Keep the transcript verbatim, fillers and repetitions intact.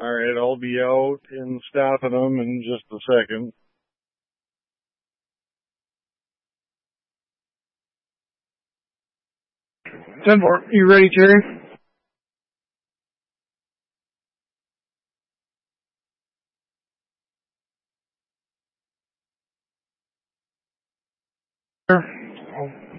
All right, I'll be out and stopping them in just a second. ten four. You ready, Terry? Sure.